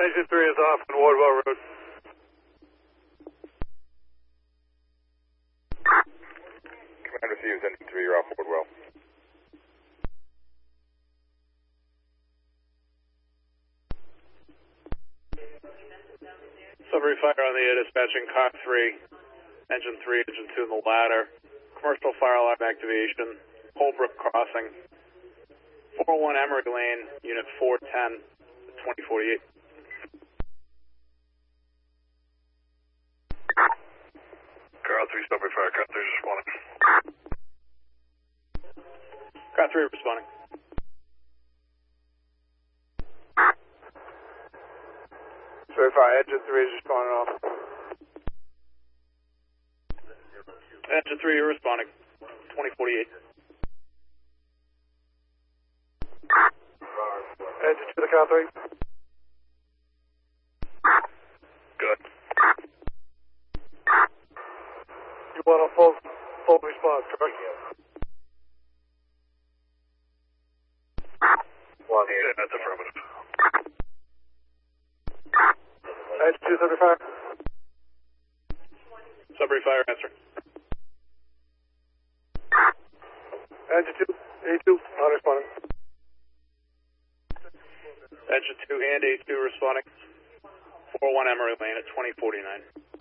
Engine 3 is off on Wardwell Road. Commander Hughes, Engine 3, you're off Wardwell. Summary fire on the dispatching car 3, engine 3, engine 2 in the ladder. Commercial fire alarm activation, Holbrook Crossing. 401 Emery Lane, unit 410, 2048. Car 3, summary fire, car 3 responding. Car 3 responding. Certify, engine 3 is responding off. Engine 3, you're responding. 2048. Engine 2 to car 3. Good. You want a full response, correct? One, yeah, that's affirmative. Engine 2, summary fire. Summary fire, answer. Engine 2, A2, not responding. Engine 2 and A2 responding. 401 Emery Lane at 2049.